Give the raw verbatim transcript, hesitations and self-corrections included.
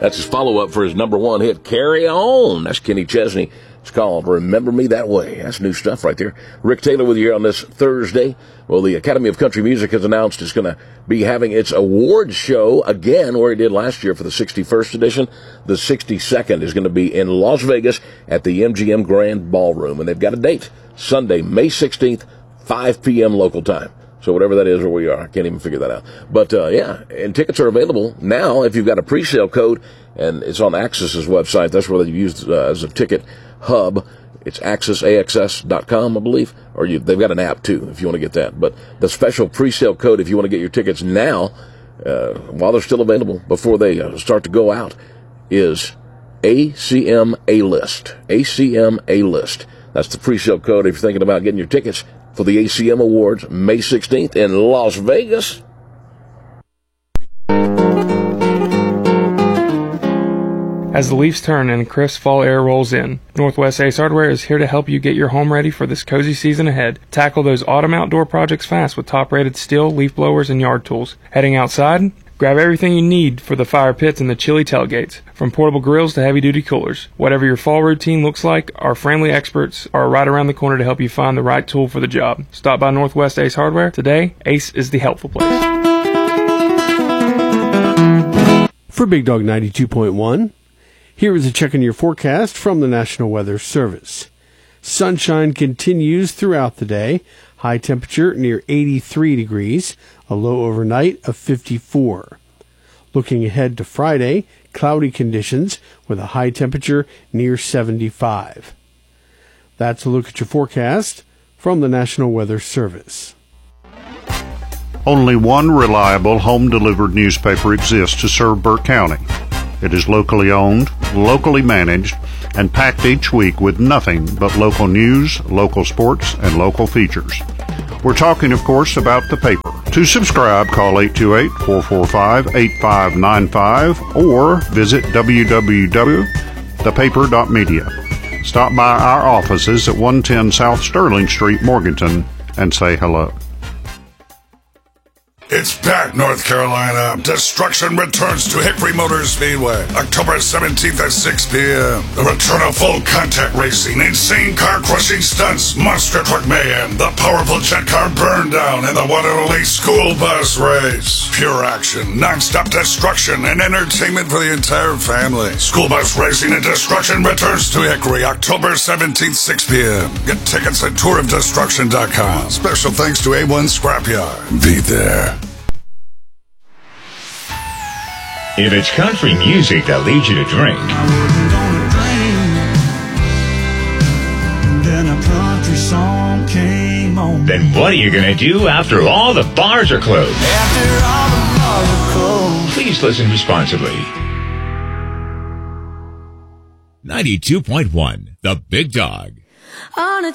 That's his follow-up for his number one hit, Carry On. That's Kenny Chesney. It's called Remember Me That Way. That's new stuff right there. Rick Taylor with you here on this Thursday. Well, the Academy of Country Music has announced it's going to be having its awards show again, where it did last year for the sixty-first edition. The sixty-second is going to be in Las Vegas at the M G M Grand Ballroom. And they've got a date, Sunday, May sixteenth, five p.m. local time. So whatever that is where we are, I can't even figure that out. But, uh, yeah, and tickets are available now if you've got a pre-sale code, and it's on Axis's website. That's where they use uh, as a ticket hub. It's axis a x s dot com, I believe, or you, they've got an app, too, if you want to get that. But the special pre-sale code, if you want to get your tickets now, uh, while they're still available, before they uh, start to go out, is A C M A-List. A C M A-List. That's the pre-sale code if you're thinking about getting your tickets for the A C M Awards, May sixteenth in Las Vegas. As the leaves turn and crisp fall air rolls in, Northwest Ace Hardware is here to help you get your home ready for this cozy season ahead. Tackle those autumn outdoor projects fast with top-rated steel, leaf blowers, and yard tools. Heading outside? Grab everything you need for the fire pits and the chilly tailgates. From portable grills to heavy-duty coolers. Whatever your fall routine looks like, our friendly experts are right around the corner to help you find the right tool for the job. Stop by Northwest Ace Hardware today. Ace is the helpful place. For Big Dog ninety-two point one, here is a check on your forecast from the National Weather Service. Sunshine continues throughout the day. High temperature near eighty-three degrees. A low overnight of fifty-four. Looking ahead to Friday, cloudy conditions with a high temperature near seventy-five. That's a look at your forecast from the National Weather Service. Only one reliable home-delivered newspaper exists to serve Burke County. It is locally owned, locally managed, and packed each week with nothing but local news, local sports, and local features. We're talking, of course, about the paper. To subscribe, call eight two eight, four four five, eight five nine five or visit w w w dot the paper dot media. Stop by our offices at one ten South Sterling Street, Morganton, and say hello. It's back, North Carolina. Destruction returns to Hickory Motor Speedway, October seventeenth at six p.m. The return of full contact racing, insane car-crushing stunts, monster truck mayhem, the powerful jet car burn down, and the one and only school bus race. Pure action, non-stop destruction, and entertainment for the entire family. School bus racing and destruction returns to Hickory, October seventeenth, six p.m. Get tickets at tour of destruction dot com. Special thanks to A one Scrapyard. Be there. If it's country music that leads you to drink, then a country song came on. Then what are you going to do after all the bars are closed? After all the bars are closed. Please listen responsibly. ninety-two point one, The Big Dog. On a